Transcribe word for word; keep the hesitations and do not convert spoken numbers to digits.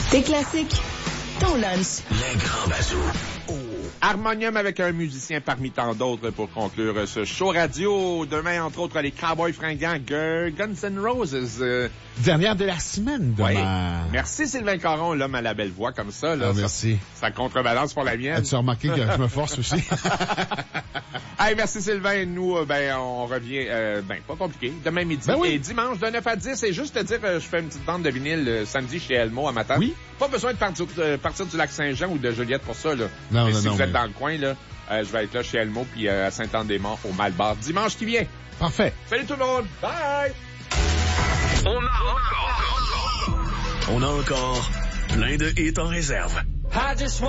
Tes classiques, ton lunch. Les grands bazous. Oh. Harmonium avec un musicien parmi tant d'autres pour conclure ce show radio. Demain, entre autres, les Cowboys fringants, Guns N' Roses. Euh... Dernière de la semaine, demain. Oui. Merci Sylvain Caron, l'homme à la belle voix comme ça. Là, ah, merci. Ça, ça contrebalance pour la mienne. As-tu remarqué que je me force aussi? Hey, merci Sylvain. Nous, euh, ben, on revient, euh, ben, pas compliqué. Demain midi ben oui. et dimanche de neuf à dix. Et juste te dire, euh, je fais une petite bande de vinyle euh, samedi chez Elmo à matin. Oui. Pas besoin de partir, euh, partir du lac Saint-Jean ou de Joliette pour ça, là. Non, mais non, si non, vous mais... êtes dans le coin, là, euh, je vais être là chez Elmo puis euh, à Saint-Anne-des-Monts au Malbar dimanche qui vient. Parfait. Salut tout le monde. Bye! On a encore, on a encore plein de hits en réserve.